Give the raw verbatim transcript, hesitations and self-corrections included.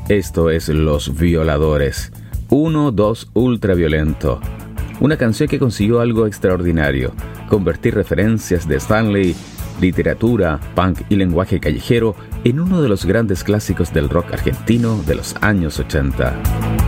Esto es Los Violadores, uno dos Ultraviolento. Una canción que consiguió algo extraordinario: convertir referencias de Stanley, literatura, punk y lenguaje callejero en uno de los grandes clásicos del rock argentino de los años ochenta.